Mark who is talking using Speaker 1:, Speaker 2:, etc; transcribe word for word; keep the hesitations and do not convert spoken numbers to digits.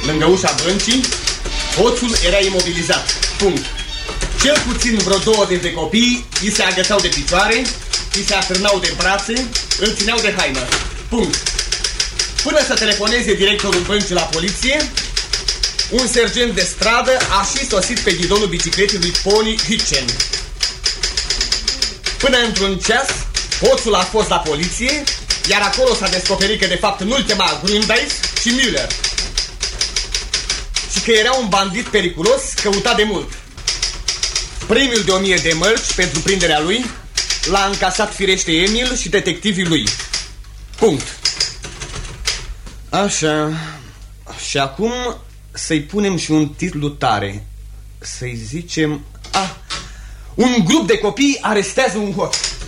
Speaker 1: lângă ușa băncii, hoțul era imobilizat. Punct. Cel puțin vreo douăzeci de copii îi se agățau de picioare, îi se atârnau de brațe, îl țineau de haină. Punct. Până să telefoneze directorul băncii la poliție, un sergent de stradă a și sosit pe ghidonul bicicletei lui Pony Hitchen. Până într-un ceas, hoțul a fost la poliție, iar acolo s-a descoperit că de fapt nu-l chema Grünbeis și Müller, și că era un bandit periculos căutat de mult. Premiul de o mie de mărci pentru prinderea lui l-a încasat firește Emil și detectivii lui. Punct. Așa. Și acum să-i punem și un titlu tare. Să-i zicem... Ah, un grup de copii arestează un hoț.